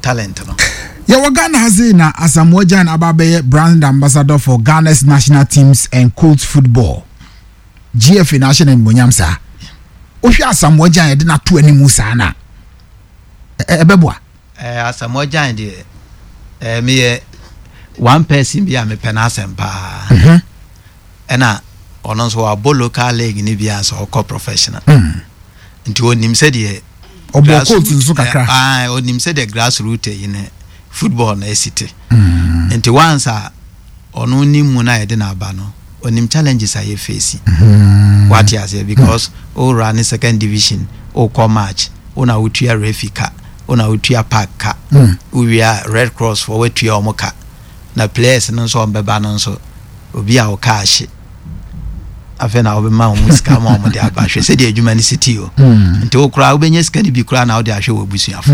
talent no. Yeah, Ghana has na Asamoah Gyan Ababe brand ambassador for Ghana's national teams and coach football. GFA national Monyamsa. Ofi Asamoah Gyan de na to animu sa na. Ebeboa. Asamoah Gyan de me one person bi a me penasem pa. Ena ono so abo local league ni bia so ko professional. Nti onim se de obo coach nso kakra. Onim se de grassroots yin football na city. Nti once ono ni mu na ye de na aba no onim challenges aye face. What you say because all run second division o come match una utua refika una utua park ka we are Red Cross for we tua omoka na players no so mbeba no so obi a o cash afena obema o musika ma o de abahwe se de adwuma ni city o nti o kura obenye sika ni bi kura na o de ahwe wo busuafo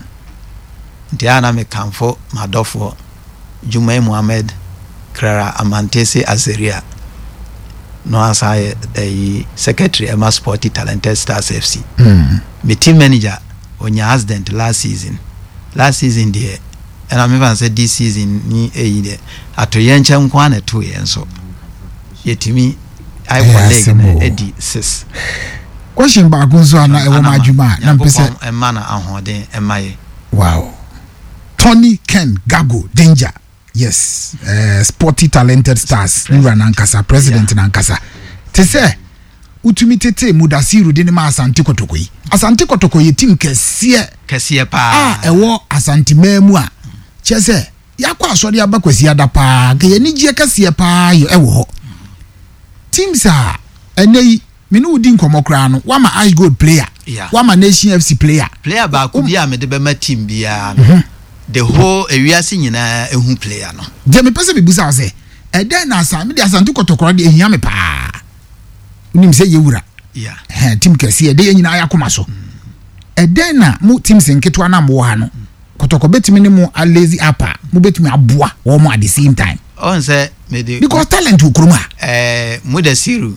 nti ana me kanfo madofo Jumai Muhammad Krara Amantese Azeria no aside a secretary Emma Sporty Talented Stars FC. My team manager on your accident last season there, and I'm even said this season ni there at Yencha Mkwane 2 years so. Yet me I was Eddie sis. Question back so na e wo majuma na mpese e mana ahoden e mai. Wow. Tony Ken Gago Danger. Yes, Sporty Talented Stars Nura Nankasa president Nankasa. Te say utumi tete Mudasiru de ma Asante Kotoko yi. Asante Kotoko yi team kese pa. Ewo Asante Memu a. Che say yakwa asori aba kwasi ada pa. Ke ye ni gie kese pa yo ewo ho. Teams a enei minu udi nkomokra no wa ma Ice Gold player. Wa ma Nation FC player. Player ba ku bia me de be ma team bia. The whole area nyina ehu player no. Je me pese bibusa say e den na Asante me de Asante Kotoko de ehia me pa. Unim say yewura. Yeah. Team kese e de nyina ayakoma so. E den na mu teams nketo na mo ha no. Kotoko betimi ne mu a lazy apa. Mu betimi aboa wo mo at the same time. On say me de because talent ukruma. Mudasiru.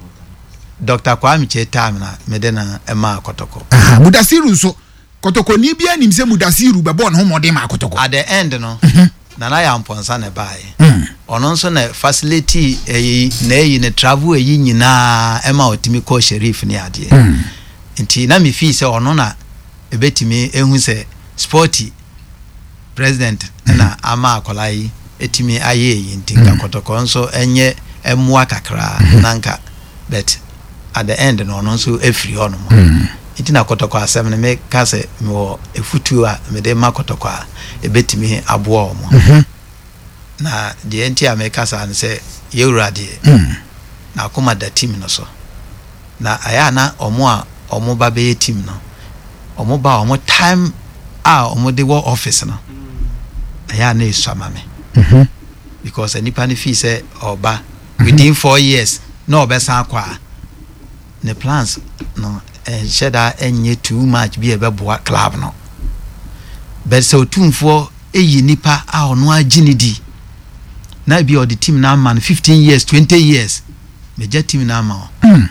Dr. Kwame Cheta na me de na ema Kotoko. Mudasiru so Kotoko ni bia nim se Mudasiru be born home modern ma Kotoko. At the end no. Nana ya mponsa na bae. Ono nso na facility na yi ne travel nyina ema otimi ko Sheriff ni ade. Nti na me fi se ono na ebetimi ehu se Sporty president na ama akolai etimi aye yi ntinga Kotoko nso enye emua kakra nanka but at the end no ono nso efiri ono mo. Itina Kotoko asem ne me ka se me wo efutu a me de ma Kotoko a ebetimi aboa omo na de enti a me ka sa ne se yewrade na akoma da team no so na aya na omo ba be team no omo ba omo time a omo de wo office no aya na esama me because anipa ne fi se oba within 4 years no obesan kwa ne plans no sheda enye too much be boa club no but so tumfo eyi nipa a ono aginidi na bi the team na man 15 years 20 years major team na ma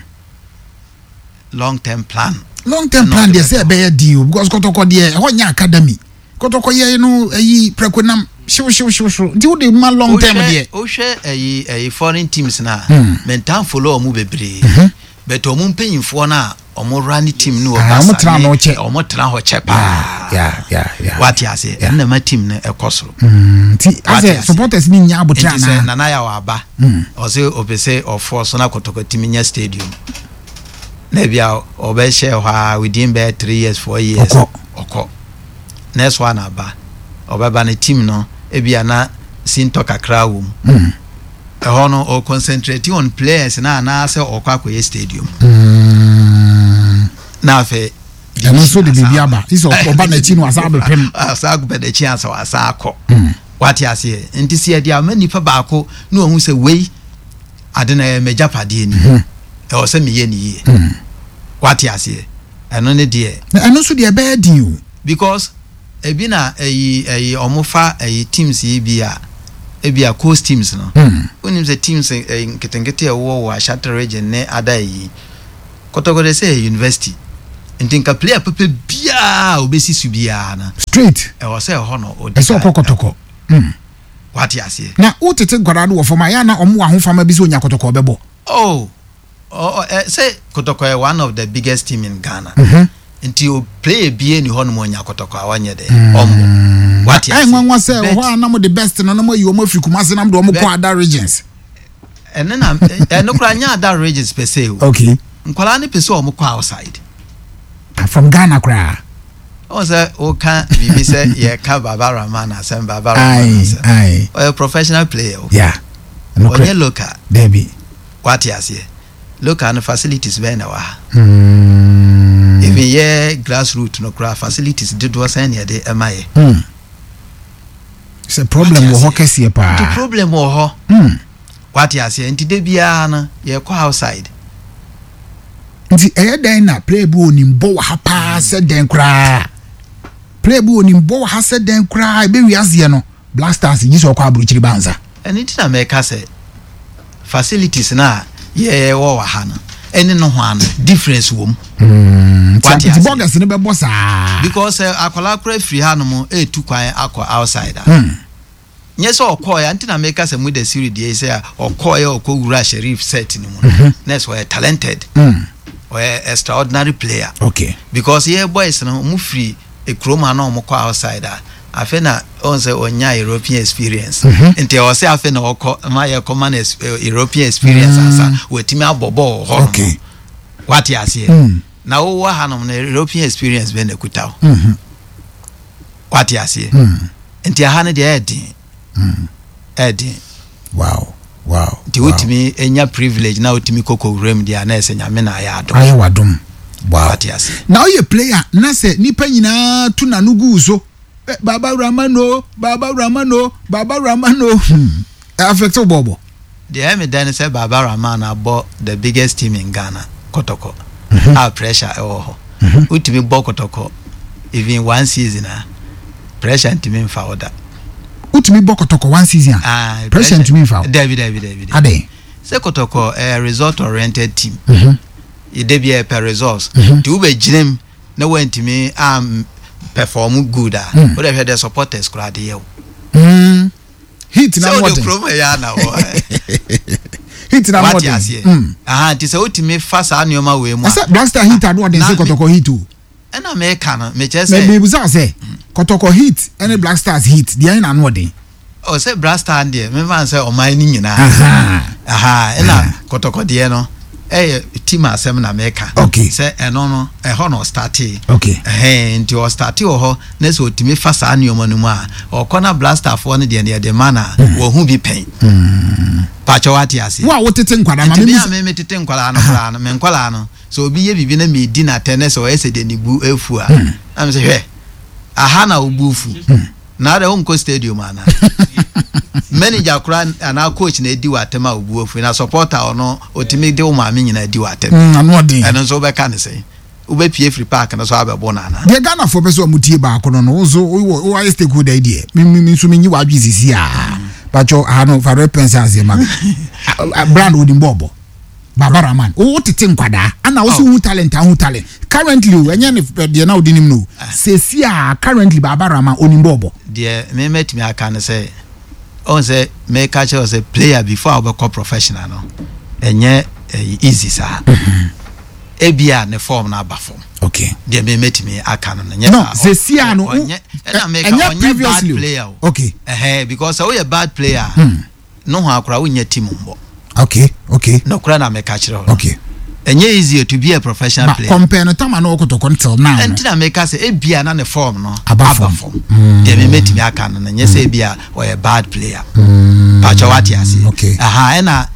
long term plan they say be deal because Kotoko dey honya academy Kotoko ye no eyi prekonam show ndi wo dey ma long term there o hwe eyi foreign teams na mentan follow omu bebre but omu mpanyimfo na omo run team no omo tra ho chepa yeah what you say na ma team na ekosoro ti as supporters ni nya abotra na na ya wa ba o say obese of force na Kotoko team nya stadium na bia obe share ha within be 3 years 4 years oko next one aba obeba na team no e bia na sinto kakra wo hono or concentrate on players na say okwakoye stadium na fe eno so de bibiaba iso oba na chi no asabe pem asago be de chi asa asako what you say enti se dia mani fa baako na ohun se wei ade na megapade ni e o se meye ni ye what you say eno ne de eno so de be di because ebi na eyi omofa eyi teams yi bia coast teams no onim se teams nketengete wo Ashata region ne ada yi Kotoko de say university ntinka player pepe bia obesi su bia na straight e wo say ho no e so kokotoko what you say na utete gwara do for my ya na omo ahofama bi so onya kotoko bebo say kotoko is one of the biggest team in Ghana nti o play bia ni ho no onya kotoko awanye de what you say I nwa say ho anam the best no no you omo Kumasi nam do omo ko other regions and then no kra nya other regions per se okay nkwala ne pese omo ko outside from Ghana kra o say o kan bibi say ye ka Baba Rahman asem Baba Rahman aye a professional player yeah no kra local baby what you say local and facilities be na wa even ye grassroots no kra facilities did was any dey emaye it's a problem wo hokese pa the problem wo ho what you say nti de bia na ye ko outside nti den na play bu onimbo wa ha pa se den kra play bu onimbo wa ha se den kra be wiase no Black Stars yi so kwa abruchiri banza eni ti na make say facilities na ye wo wa ha no eni no ho an difference wo what you bogus ne be bossa because akola kra free ha no mo etu kwan akọ outside yes okọ ya nti na make say mu the series dey say okọ ya okowura Sheriff set ni mu next we talented or extraordinary player okay because here boys no mu free a chroma na mo kwa outsider afena on say onya European experience nti o say afena okọ ma ye common European experience asa wetimi abobo ho okay what you say na wo wa hanom na European experience be na kuta what you say nti ha ne dey edin wow di utimi enya privilege na utimi koko rem dia na ese nyame na ya adom aye wadom wow atiase now you player na se nipa nyina tu na nugu so Baba Rahman affect bobo the me dan say Baba Rahman abo the biggest team in Ghana Kotoko our pressure utimi bo Kotoko even one season pressure ntimi mfa order utimi Kotoko one season pressure ntimi mfa David ade say Kotoko a result oriented team ide be per results do be ginem na wantimi perform good but if the supporters crowd here hit na what the promo ya na hit na what ti say utimi fasa anyoma we mu say Black Star hit ado den say Kotoko hit o na me kana me che say me buza say Kotoko hit any Black Stars hit dey na no dey o say Black Star dey me fan say o man ni nyina na Kotoko dey no team asem na meka okay say eno no ho no start okay nti o start ho na so otimi fasa anyoma no mu a o kona Black Star fo ne de mana wo hu bi pen pacho wati ase wa wotete nkwada ma me tete nkwala no kra no me nkwala no so obi ye bibi na me di na tennis o ese de ni bu efu a am say hwe aha na obufu na da onko stadium ana manager kura ana coach na edi watema obufu na supporter ono otimi de o ma me nyina edi watem anodin eno so be ka ne say ube pie free park na so abebo na na de Ghana for person amutie ba akono no so o I stake good idea mi so menyi wadwi sisi a pacho no for repensance ma brand odimbobo Baba Rahman o tete nkwada ana wo so hu talent currently enye ne de na odinim no sesi a currently Baba Rahman onimbobo de me metimi aka ne say on say me catch us a player before I become professional no enye easy sa ebia ne form na ba form okay de me metimi aka no nya no sesi a no enye previously player okay because we a bad player no ho akura wo nya team mbo okay no kura na me catch ro okay enye easy to be a professional player compare no time na Kotoko until now and na make us ebia na ne form no aba form de me metimi aka no nya say ebia or a bad player pacho what you say okay na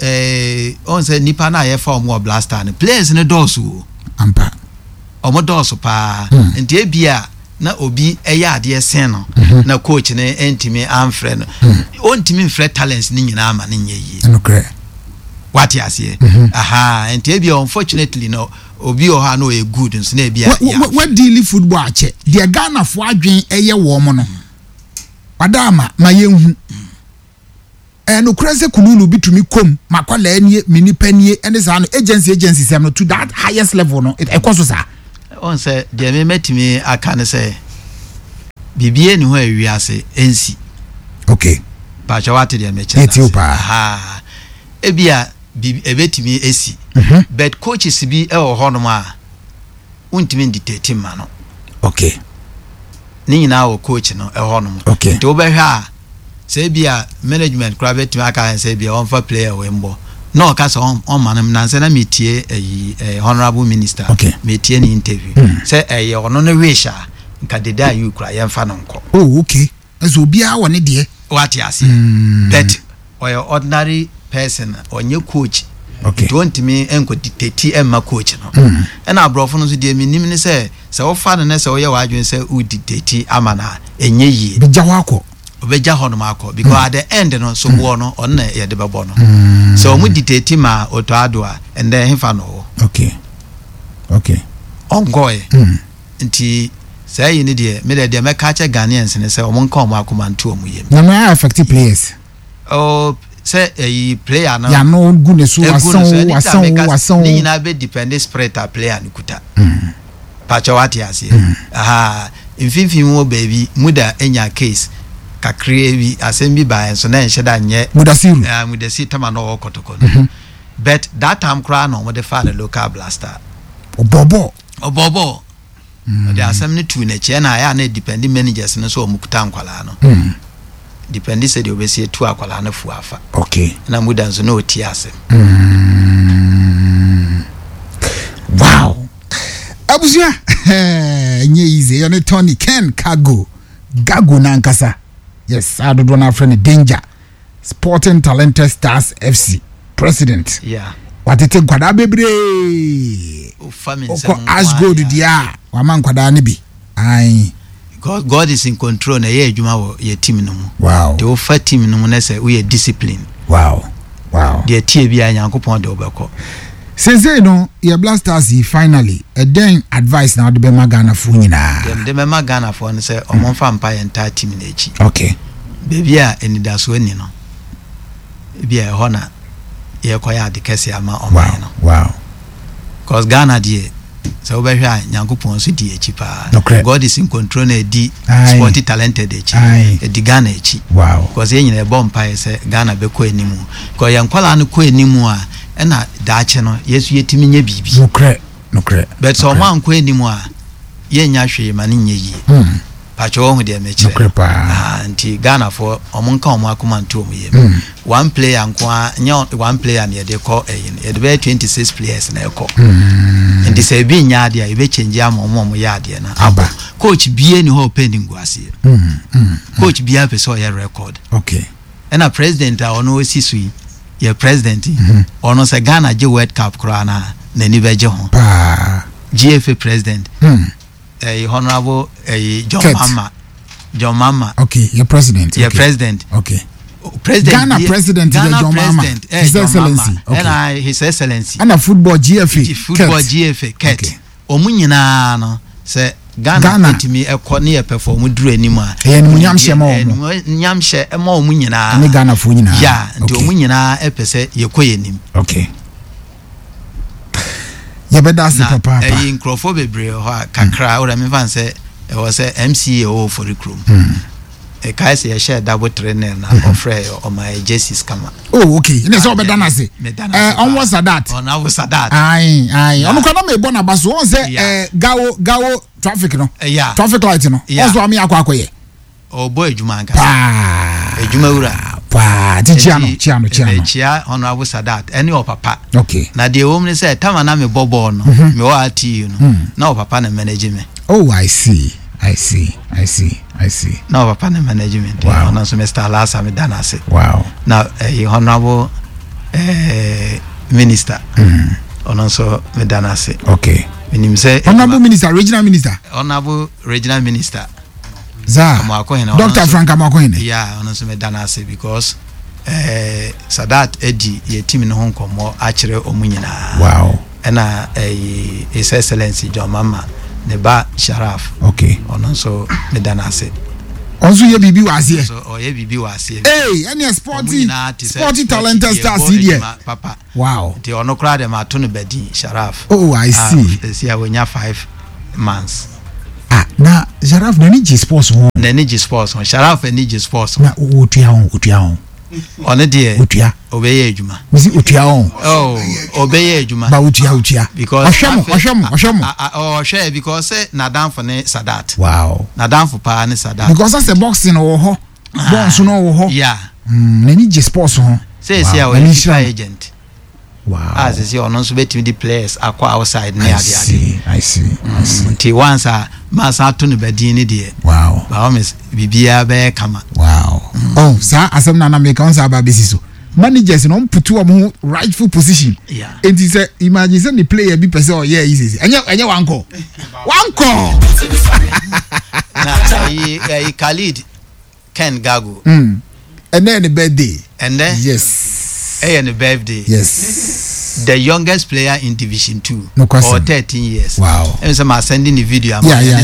on say nipa na ye form or Black Star ne players ne dosu ampa omo dosu pa nti ebia na obi eya ade sen no na coach ne entimi amfre no ontimi mfre talents ni nyina ama ne nyeyi okay what you say nti ebia unfortunately no obi o ha no e good nso na ebia what deal football ache de Ghana fo adwen eye wo mo no wadama ma yenhu no crazy kululu bitumi kom makwala anie minipanie ene sa no agency sem no to that highest level no e koso sa on say de me metimi aka ne say bibie ni ho awiase ensi okay ba cha wate de me che ha ebia ebetimi esi but coaches bi e wo hono ma untimi dictate ma no okay ni nyina wo coach no e hono mo okay to be hwa say bia management kra betimi aka say bia on fa player we mbo no ka so on manam na say na metie honorable minister okay metie ni interview say ono no wisha nka deda you kra yemfa no nko oh okay eso bia woni de what you see that or ordinary person onye coach okay don't me enko dictate emma coach no and abrofo no so de minim ni say wo fa no na say wo ye wadwen say u dictate amana enye yi beja wako obeja hono mako because at the end no so wo no on na ye de bebo no so mu dictate ma oto adoa and then hefa no okay ongoy nti say you need me de me ka che Ghanaians ne say o mon ka o makomanto o mu yem na no affect players oh say a player na ya no gune so wasan ni na be depend spirit a player ni kuta pacho wati ase aha infinfin wo baby muda enya case kakre bi asembi ba so na enheda nye mudasi tama no okotoko but that time cry no mo de fa the local blaster obobo the assembly to na che na ya na depend managers no so mukuta nkwala no depend say the obesi tu akwala na fu afa okay na muda nso na oti ase wow abusia nye easy yon Tony Ken Gago na nkasa yes adodo na friend Danger Sporting Talented Stars FC president yeah watete kwada bebre oko Ashgold dia wa man kwada ne bi ai God is in control na ye adwuma wo ye team no mu wow de wo fa team no mu na say we discipline wow de tie bia Nyankopon de obekọ Sensei no ye Blasters finally a den advice na de be magana fu nyina de be magana fu no say omon fa mpa ye nta team na echi okay baby a enidaso ani no bia ho na ye koya de kese ama omon no wow cause Ghana die so we hwa Nyankopon so di echi pa God is in control na di Sporting Talented echi di Ghana echi wow cause ye nyina e bomb pa ye say Ghana be ko enimu ko ye nkwala no ko enimu a na daache no yesu yetimi nya bibi nokre but so man ko enimu a ye nya hwe ma ne nya yi pacho hu de mechire nti Ghana for omonka omo akomanto omo yem one player nko nya one player na de ko ye de be 26 players na eko ndi se bi nya de e be change am omo ya de na aba coach bie ni ho pending guase coach bie person ye record okay and a president a ono osisui ye president ono se Ghana je World Cup kra na ni beje ho GFA president honorable John Mama okay your president president okay president Ghana president John Mama his excellency and his excellency and a football GFA Ket omunyina no se Ghana timi ekone ye perform duru animu a nyamhye ema omunyina ni Ghana fo nyina ya nti omunyina epese yekoyenim okay ya beda se papa nkrofo bebre ho kakra ora me fan se e wo se MCA o for recruit e kai se ye share double trainer na offer o my jerseys kama oh okay ina so beda na se on was that ai on ko na me bona baso on se gawo traffic no traffic light no also am yakwakoye o boy ejuma nka ejuma wura chiano chia honorable Sadat any o papa okay na de wo me say tama na me bobo no me wa ati you no na o papa na management oh I see na o papa na management wow. na so Mr. Lasa me dana se wow na honorable minister ono so me dana se okay minim say honorable minister regional minister za Dr. Frank Amakohene yeah ono so me dana se because Sadat edi ye team no honkomo a kire omunyina wow na his excellency John Mama ne ba Sharaf okay ono so me dana se onso ye bibi wase so ye bibi wase any Sporting Talented Stars here papa wow the ono kra dem ato no bedi Sharaf oh I see see we nya 5 months. Na Sharaf na Niji Sports ho. Na Niji Sports ho. Sharaf na Niji Sports. Na otua ho. Ono de otua. Obeye adwuma. Misi otua ho. Oh, obeye adwuma. Ba otua. Because Oshemo. Because na dan for ne Sadat. Wow. Na dan for pa ne Sadat. Because that's a boxing wo ho. Box no wo ho. Yeah. Na Niji Sports ho. Say our agent. Wow. As you see, on also between the players aqua outside near the I see. Until once masa to no bedini there. Wow. Bahamis bibia be kama. Wow. Oh, sir, asem na make on sa ba besi so. Managers no put to rightful position. Yeah. And he said, imagine say the player be person oh yeah easy. Anya one call. Na Khalid Ken Gago. And then the birthday. And then yes. And the birthday. Yes. The youngest player in Division 2 no or 13 years. Wow. And some are sending the video. Yeah.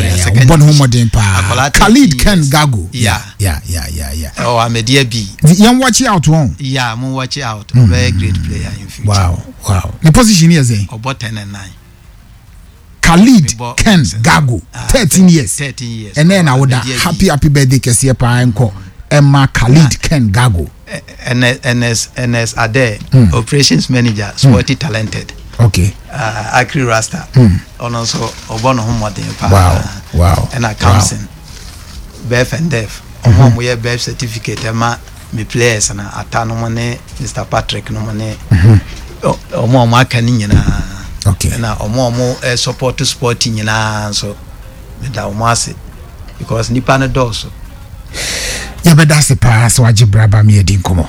Khalid Ken Gago. Yeah. Oh, I'm a dear B. You watch it out one. Yeah, I'm watch it out. Very great player in future. Wow. The position is about 10 and 9. Khalid Ken Gago. 13 years. And then I would happy birthday Kesia Pa enko. Emma Khalid Ken Gago. NS Ade, operations manager, sporty talented. Okay. Akri Rasta. And also Obono Homo. Wow. And accounting. Bef and Def. We have Bef certificate. Emma, me players and Atano Mone, Mr. Patrick no Mone. Omo Makanina. Okay. And Omo support to sporting so without mercy. Because Nipana does. Yeah, but that's the pass. So I just grab me a dinkomo.